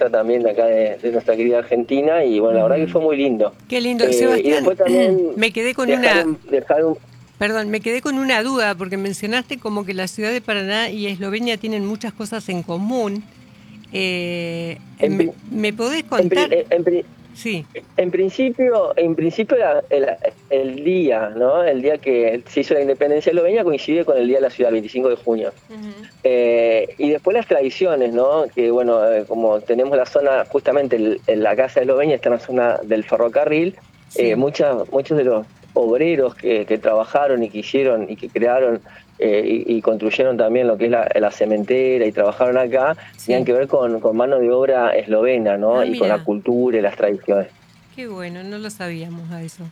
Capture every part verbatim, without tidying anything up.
muestra también de acá de, de nuestra querida Argentina, y bueno, la verdad que fue muy lindo. Qué lindo, Eh, Sebastián. Y después también me quedé con dejaron, una... dejaron, Perdón, me quedé con una duda, porque mencionaste como que la ciudad de Paraná y Eslovenia tienen muchas cosas en común. Eh, en, ¿me, ¿Me podés en, contar? en, en, Sí. En principio, en principio la- el, el día, ¿no? El día que se hizo la independencia de Eslovenia coincide con el día de la ciudad, el veinticinco de junio. Uh-huh. Eh, y después las tradiciones, ¿no? Que bueno, eh, como tenemos la zona, justamente el, en la casa de Eslovenia está en la zona del ferrocarril, Sí. eh, muchas, muchos de los obreros que, que trabajaron y que hicieron y que crearon eh, y, y construyeron también lo que es la, la cementera y trabajaron acá, Sí. tenían que ver con, con mano de obra eslovena, ¿no? Ah, y con la mira. cultura y las tradiciones. Qué bueno, no lo sabíamos a eso.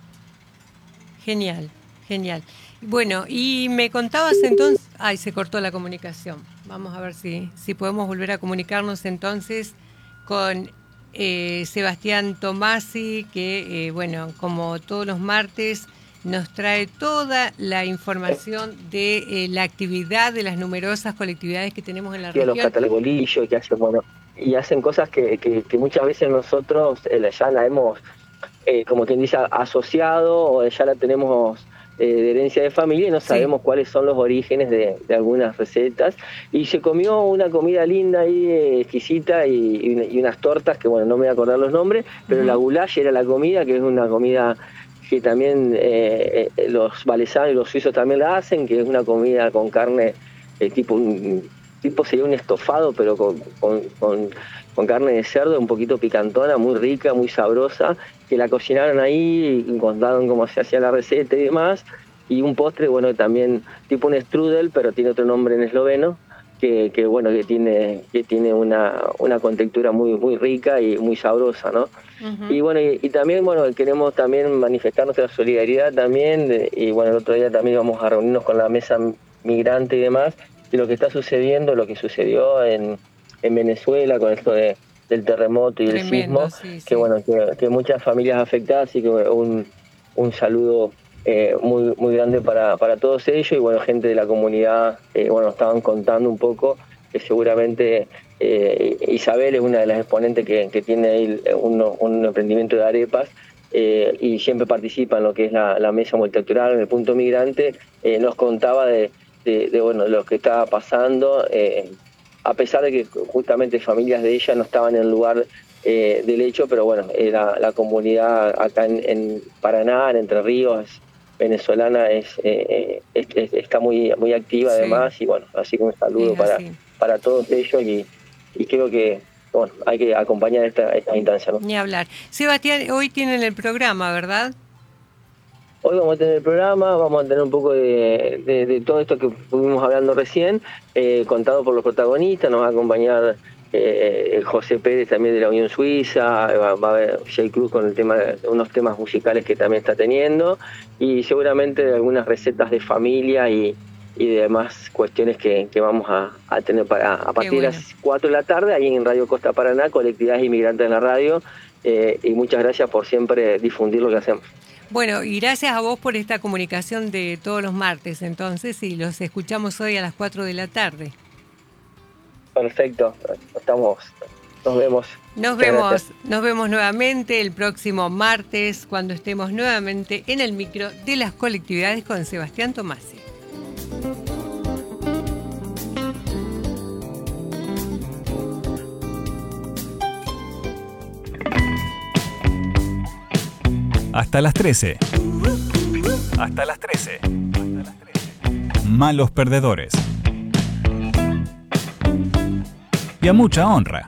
Genial, genial. Bueno, y me contabas entonces... Ay, se cortó la comunicación. Vamos a ver si, si podemos volver a comunicarnos entonces con eh, Sebastián Tomasi, que, eh, bueno, como todos los martes, nos trae toda la información de eh, la actividad de las numerosas colectividades que tenemos en la Y a los región. catalabolillos que hacen, bueno, y hacen cosas que, que, que muchas veces nosotros eh, ya la hemos, eh, como quien dice, asociado, o ya la tenemos eh, de herencia de familia y no sabemos sí. cuáles son los orígenes de, de algunas recetas. Y se comió una comida linda ahí, eh, exquisita, y, y, y unas tortas que, bueno, no me voy a acordar los nombres, pero uh-huh. la goulash era la comida, que es una comida que también eh, eh, los valesanos y los suizos también la hacen, que es una comida con carne eh, tipo un tipo sería un estofado, pero con, con, con, con carne de cerdo, un poquito picantona, muy rica, muy sabrosa, que la cocinaron ahí y contaron cómo se hacía la receta y demás. Y un postre, bueno, también tipo un strudel, pero tiene otro nombre en esloveno, que, que bueno, que tiene, que tiene una, una contextura muy, muy rica y muy sabrosa, ¿no? Uh-huh. Y bueno, y, y también, bueno, queremos también manifestar nuestra solidaridad también, de, y bueno, el otro día también vamos a reunirnos con la mesa migrante y demás, de lo que está sucediendo, lo que sucedió en, en Venezuela con esto de, del terremoto y Tremendo, el sismo, sí, sí. que bueno, que, que muchas familias afectadas, y que un, un saludo eh, muy muy grande para, para todos ellos, y bueno, gente de la comunidad, eh, bueno, estaban contando un poco que seguramente eh, Isabel es una de las exponentes que, que tiene ahí un, un emprendimiento de arepas, eh, y siempre participa en lo que es la, la mesa multicultural, en el punto migrante, eh, nos contaba de De, de bueno de lo que estaba pasando, eh, a pesar de que justamente familias de ella no estaban en el lugar eh, del hecho, pero bueno, era la comunidad acá en, en Paraná, en Entre Ríos, venezolana, es, eh, es, es está muy muy activa sí. además, y bueno, así que un saludo para, para todos ellos, y, y creo que bueno, hay que acompañar esta, esta instancia, ¿no? Ni hablar. Sebastián, hoy tienen el programa, ¿verdad? Hoy vamos a tener el programa, vamos a tener un poco de, de, de todo esto que estuvimos hablando recién, eh, contado por los protagonistas. Nos va a acompañar eh, José Pérez también de la Unión Suiza, va, va a haber Jay Cruz con el tema de unos temas musicales que también está teniendo, y seguramente algunas recetas de familia y, y demás cuestiones que, que vamos a, a tener para a partir bueno. de las cuatro de la tarde, ahí en Radio Costa Paraná, Colectividades Inmigrantes en la Radio, eh, y muchas gracias por siempre difundir lo que hacemos. Bueno, y gracias a vos por esta comunicación de todos los martes, entonces, y los escuchamos hoy a las cuatro de la tarde. Perfecto, estamos, nos vemos. Nos vemos, nos vemos nuevamente el próximo martes, cuando estemos nuevamente en el micro de las colectividades con Sebastián Tomasi. Hasta las trece. Hasta las trece. Malos perdedores. Y a mucha honra.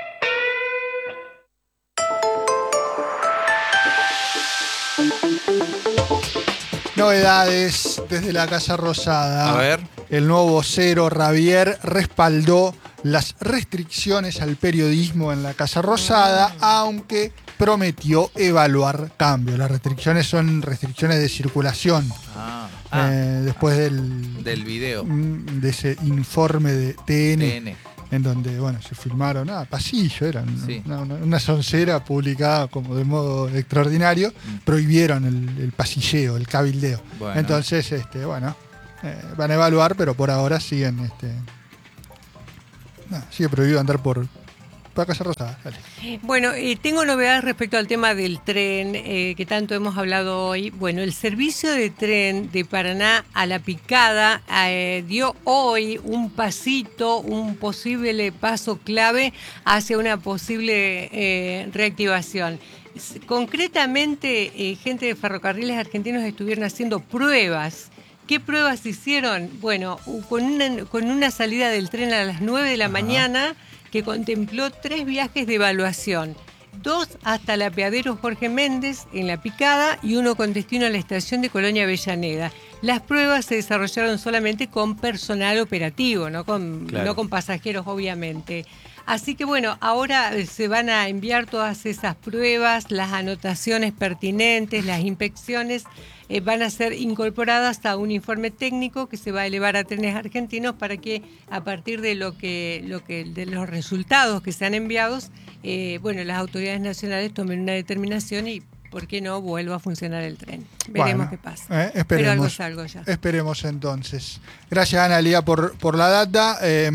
Novedades desde la Casa Rosada. A ver. El nuevo vocero Ravier respaldó las restricciones al periodismo en la Casa Rosada, aunque prometió evaluar cambios. Las restricciones son restricciones de circulación. Ah, ah, eh, después del, del video. De ese informe de T N, T N. En donde, bueno, se filmaron, ah, pasillo, era sí. una, una, una soncera publicada como de modo extraordinario, mm. prohibieron el, el pasilleo, el cabildeo. Bueno. Entonces, este, bueno, eh, van a evaluar, pero por ahora siguen, este, no, sigue prohibido andar por para Casa Rosada. Dale. Bueno, eh, tengo novedades respecto al tema del tren eh, que tanto hemos hablado hoy. Bueno, el servicio de tren de Paraná a La Picada eh, dio hoy un pasito, un posible paso clave hacia una posible eh, reactivación. Concretamente, eh, gente de Ferrocarriles Argentinos estuvieron haciendo pruebas. ¿Qué pruebas hicieron? Bueno, con una, con una salida del tren a las nueve de la Ajá. mañana que contempló tres viajes de evaluación. Dos hasta el apeadero Jorge Méndez en La Picada y uno con destino a la estación de Colonia Avellaneda. Las pruebas se desarrollaron solamente con personal operativo, no con, claro. no con pasajeros, obviamente. Así que bueno, ahora se van a enviar todas esas pruebas, las anotaciones pertinentes, las inspecciones eh, van a ser incorporadas a un informe técnico que se va a elevar a Trenes Argentinos para que a partir de lo que, lo que de los resultados que se han enviado, eh, bueno, las autoridades nacionales tomen una determinación y ¿por qué no vuelva a funcionar el tren? Veremos bueno, qué pasa. Eh, esperemos, Pero algo es algo ya. Esperemos entonces. Gracias, Analia, por, por la data. Eh,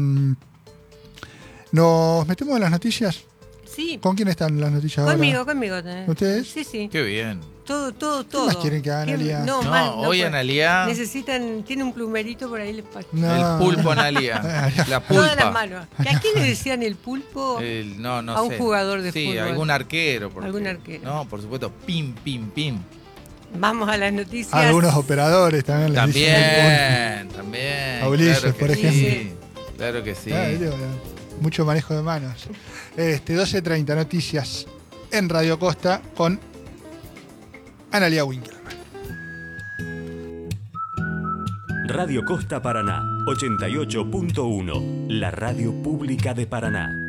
¿Nos metemos en las noticias? Sí. ¿Con quién están las noticias conmigo, ahora? Conmigo, conmigo. ¿Ustedes? Sí, sí. Qué bien. Todo, todo, todo. ¿Qué más quieren que haga Analia? No, no, más, no hoy puede. Analia... Necesitan, tiene un plumerito por ahí. Les no. El pulpo Analia. La pulpa. Todas las manos. ¿A quién le decían el pulpo? El, no, no a un sé. jugador de sí, fútbol. Sí, algún arquero. Porque, algún arquero. No, por supuesto, pim, pim, pim. Vamos a las noticias. Algunos operadores también les también, dicen también. A Ulises, claro por sí, ejemplo. Claro que sí. Ah, mucho manejo de manos. Este, doce treinta noticias en Radio Costa con Analia Winkelmann. Radio Costa Paraná, ochenta y ocho punto uno, la radio pública de Paraná.